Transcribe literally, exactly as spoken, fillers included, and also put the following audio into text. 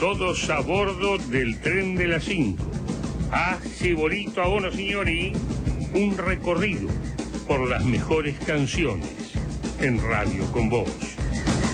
Todos a bordo del tren de las cinco. Hace bonito abono, signori, un recorrido por las mejores canciones en Radio con Vos.